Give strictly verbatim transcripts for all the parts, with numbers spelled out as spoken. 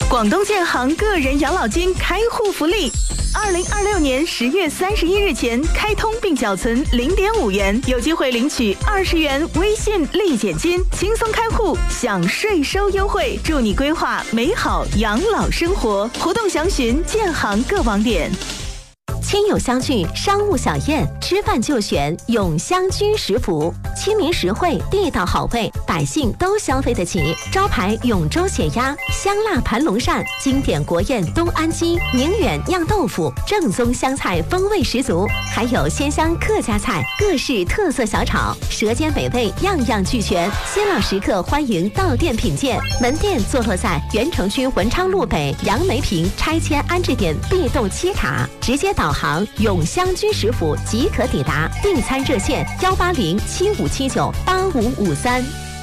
广东建行个人养老金开户福利，二零二六年十月三十一日前开通并缴存零点五元，有机会领取二十元微信立减金，轻松开户享税收优惠，助你规划美好养老生活。活动详询建行各网点。 亲友相聚，商务小宴，吃饭就选永香居食府，亲民实惠，地道好味，百姓都消费得起。招牌永州血鸭、香辣盘龙鳝，经典国宴东安鸡、宁远酿豆腐，正宗湘菜风味十足，还有鲜香客家菜，各式特色小炒，舌尖美味样样俱全。新老食客欢迎到店品鉴，门店坐落在原城区文昌路北杨梅坪拆迁安置点 B 栋七塔，直接导航永香居食府即可抵达。订餐热线幺八零七五七九八五五三。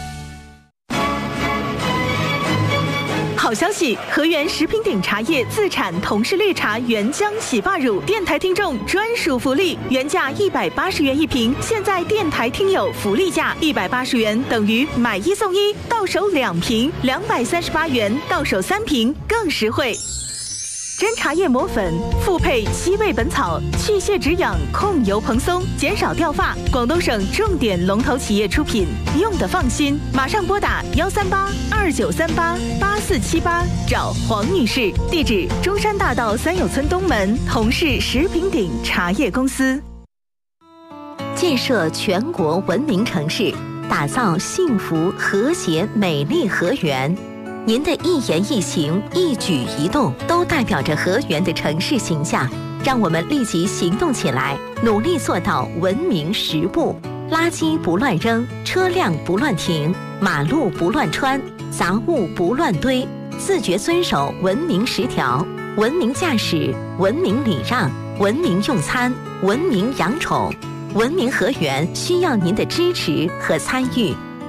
好消息！河源食品鼎茶叶自产同式绿茶原浆洗发乳，电台听众专属福利，原价一百八十元一瓶，现在电台听友福利价一百八十元等于买一送一，到手两瓶，两百三十八元到手三瓶，更实惠。真茶叶磨粉，复配七味本草，去屑止痒，控油蓬松，减少掉发。广东省重点龙头企业出品，用得放心。马上拨打幺三八二九三八八四七八找黄女士，地址中山大道三友村东门同是食品鼎茶叶公司。 建设全国文明城市，打造幸福和谐美丽河源。您的一言一行、一举一动都代表着河源的城市形象，让我们立即行动起来，努力做到文明实务。垃圾不乱扔，车辆不乱停，马路不乱穿，杂物不乱堆，自觉遵守文明十条，文明驾驶，文明礼让，文明用餐，文明养宠。文明河源需要您的支持和参与。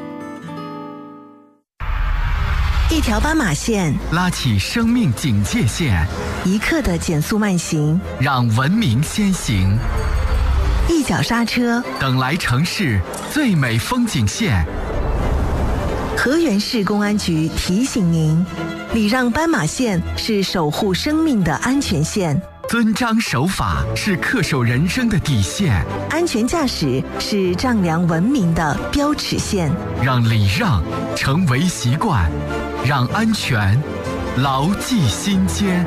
一条斑马线拉起生命警戒线， 一刻的减速慢行， 让文明先行。 一脚刹车， 等来城市最美风景线。 河源市公安局提醒您，礼让斑马线是守护生命的安全线， 遵章守法是恪守人生的底线， 安全驾驶是丈量文明的标尺线。 让礼让成为习惯，让安全牢记心间。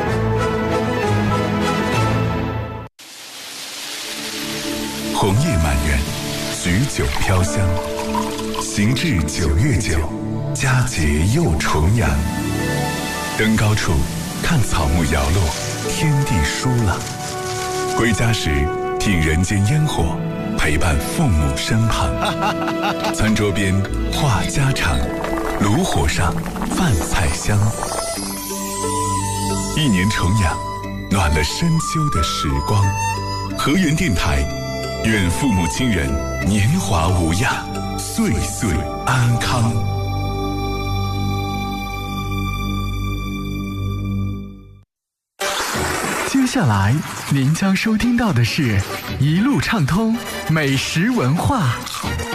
红叶满园，许久飘香。行至九月九，佳节又重阳。登高处看草木摇落，天地舒朗。归家时听人间烟火，陪伴父母身旁。餐桌边话家常，炉火上饭菜香。一年重阳，暖了深秋的时光。河源电台，愿父母亲人年华无恙，岁岁安康。 接下来您将收听到的是一路畅通美食文化。